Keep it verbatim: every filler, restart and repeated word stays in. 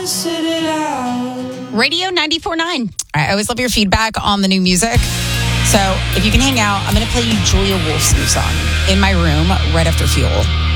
Radio ninety-four point nine. All right, I always love your feedback on the new music. So if you can hang out, I'm going to play you Julia Wolf's new song, In My Room, right after Fuel.